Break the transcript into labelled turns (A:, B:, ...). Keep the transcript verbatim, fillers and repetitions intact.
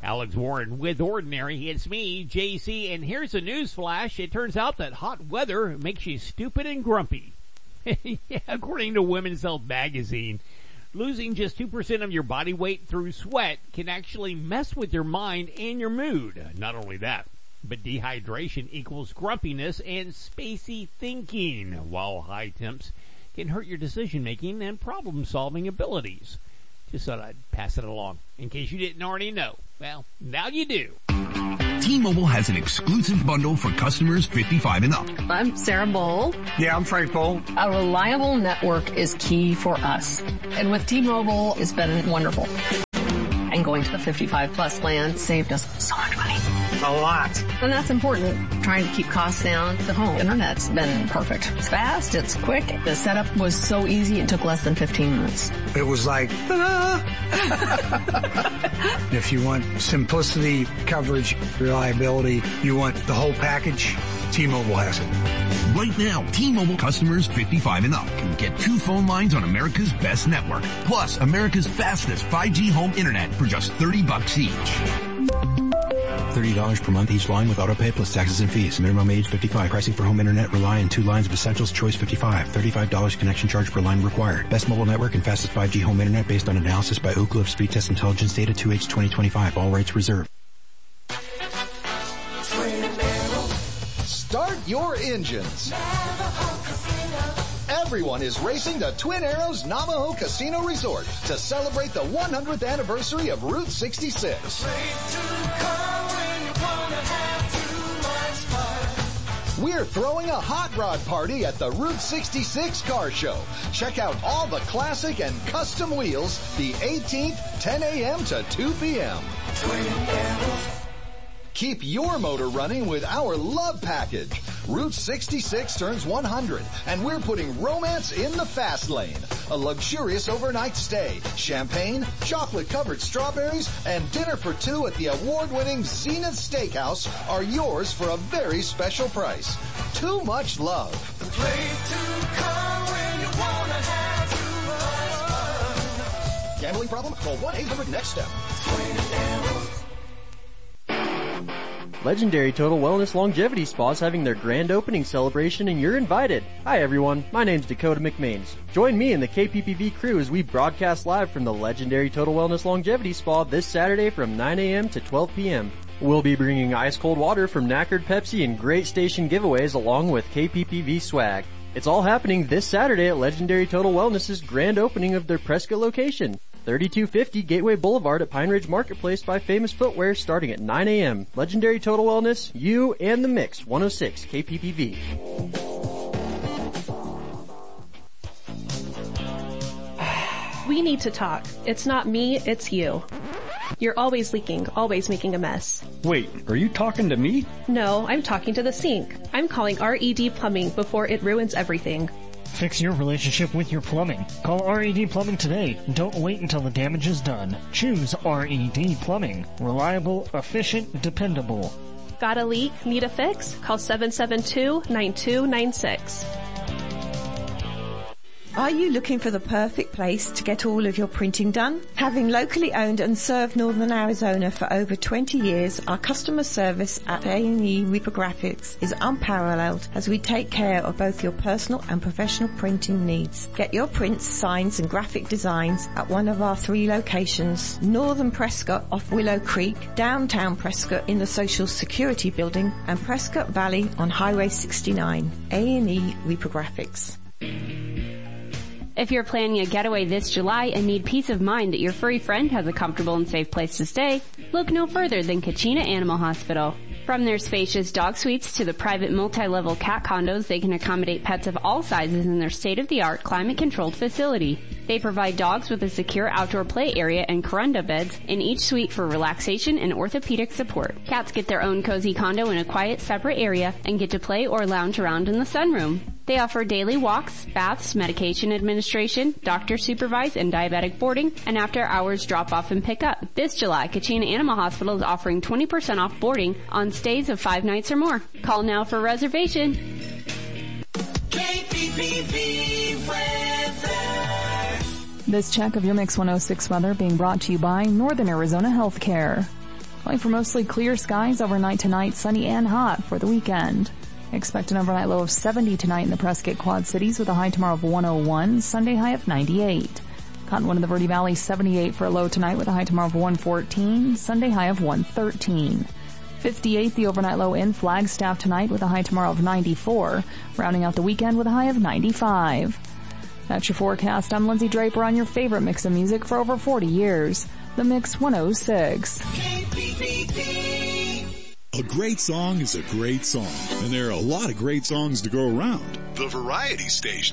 A: Alex Warren with Ordinary. It's me, J C, and here's a news flash. It turns out that hot weather makes you stupid and grumpy. Yeah, according to Women's Health magazine, losing just two percent of your body weight through sweat can actually mess with your mind and your mood. Not only that, but dehydration equals grumpiness and spacey thinking, while high temps can hurt your decision-making and problem-solving abilities. Just thought I'd pass it along, in case you didn't already know. Well, now you do.
B: T-Mobile has an exclusive bundle for customers fifty-five and up.
C: I'm Sarah Bowl.
D: Yeah, I'm Frank Bowl.
C: A reliable network is key for us. And with T-Mobile, it's been wonderful. And going to the fifty-five plus plan saved us so much money.
D: A lot.
C: And that's important. Trying to keep costs down. The home internet's been perfect. It's fast, it's quick. The setup was so easy, it took less than fifteen minutes.
D: It was like, ta-da! If you want simplicity, coverage, reliability, you want the whole package, T-Mobile has it.
B: Right now, T-Mobile customers fifty-five and up can get two phone lines on America's best network, plus America's fastest five G home internet for just thirty bucks each.
E: thirty dollars per month each line with autopay plus taxes and fees. Minimum age fifty-five. Pricing for home internet rely on two lines of Essentials Choice fifty-five. thirty-five dollars connection charge per line required. Best mobile network and fastest five G home internet based on analysis by Ookla of Speed Test Intelligence data two H twenty twenty-five. All rates reserved.
F: Start your engines. Everyone is racing to Twin Arrows Navajo Casino Resort to celebrate the one hundredth anniversary of Route sixty-six. We're throwing a hot rod party at the Route sixty-six Car Show. Check out all the classic and custom wheels the eighteenth, ten a.m. to two p.m. Keep your motor running with our Love Package. Route sixty-six turns one hundred, and we're putting romance in the fast lane. A luxurious overnight stay, champagne, chocolate-covered strawberries, and dinner for two at the award-winning Zenith Steakhouse are yours for a very special price. Too much love. The place to come when you want to have fun. Gambling problem? Call one eight hundred next step.
G: Legendary Total Wellness Longevity Spa is having their grand opening celebration and you're invited. Hi everyone, my name's Dakota McMains. Join me and the K P P V crew as we broadcast live from the Legendary Total Wellness Longevity Spa this Saturday from nine a.m. to twelve p.m. We'll be bringing ice cold water from Knackered Pepsi and great station giveaways along with K P P V swag. It's all happening this Saturday at Legendary Total Wellness's grand opening of their Prescott location. thirty-two fifty Gateway Boulevard at Pine Ridge Marketplace by Famous Footwear starting at nine a.m. Legendary Total Wellness, you and the mix, one oh six K P P V.
H: We need to talk. It's not me, it's you. You're always leaking, always making a mess.
I: Wait, are you talking to me?
H: No, I'm talking to the sink. I'm calling R E D Plumbing before it ruins everything.
J: Fix your relationship with your plumbing. Call R E D Plumbing today. Don't wait until the damage is done. Choose R E D Plumbing. Reliable, efficient, dependable.
H: Got a leak? Need a fix? Call seven seven two, nine two nine six.
K: Are you looking for the perfect place to get all of your printing done? Having locally owned and served Northern Arizona for over twenty years, our customer service at A and E Reprographics is unparalleled as we take care of both your personal and professional printing needs. Get your prints, signs and graphic designs at one of our three locations: Northern Prescott off Willow Creek, downtown Prescott in the Social Security Building, and Prescott Valley on Highway sixty-nine. A and E Reprographics.
L: If you're planning a getaway this July and need peace of mind that your furry friend has a comfortable and safe place to stay, look no further than Kachina Animal Hospital. From their spacious dog suites to the private multi-level cat condos, they can accommodate pets of all sizes in their state-of-the-art climate-controlled facility. They provide dogs with a secure outdoor play area and corunda beds in each suite for relaxation and orthopedic support. Cats get their own cozy condo in a quiet, separate area and get to play or lounge around in the sunroom. They offer daily walks, baths, medication administration, doctor-supervised and diabetic boarding, and after-hours drop-off and pick-up. This July, Kachina Animal Hospital is offering twenty percent off boarding on stays of five nights or more. Call now for reservation.
M: K P P V weather.
N: This check of your Mix one oh six weather being brought to you by Northern Arizona Healthcare. Calling for mostly clear skies overnight tonight, sunny and hot for the weekend. Expect an overnight low of seventy tonight in the Prescott Quad Cities with a high tomorrow of one oh one, Sunday high of ninety-eight. Cottonwood in the Verde Valley, seventy-eight for a low tonight with a high tomorrow of one fourteen, Sunday high of one thirteen. fifty-eight the overnight low in Flagstaff tonight with a high tomorrow of ninety-four, rounding out the weekend with a high of ninety-five. That's your forecast. I'm Lindsay Draper on your favorite mix of music for over forty years. The Mix one oh six.
O: A great song is a great song, and there are a lot of great songs to go around. The Variety Station